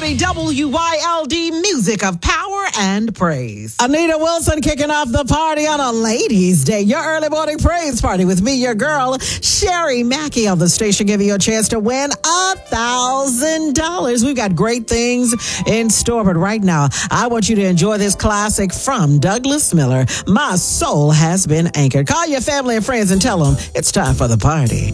Party, WYLD, music of power and praise. Anita Wilson kicking off the party on a ladies' day. Your early morning praise party with me, your girl, Sherry Mackey on the station, giving you a chance to win $1,000. We've got great things in store, but right now, I want you to enjoy this classic from Douglas Miller. My soul has been anchored. Call your family and friends and tell them it's time for the party.